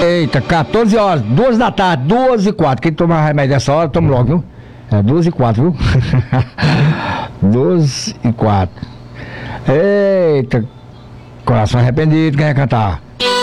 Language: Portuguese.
Eita, 14 horas, 2 da tarde, 2 e 4. Quem tomar remédio nessa hora, toma logo, viu? É 2 e 4, viu? 2 e 4. Eita, coração arrependido, quem vai cantar?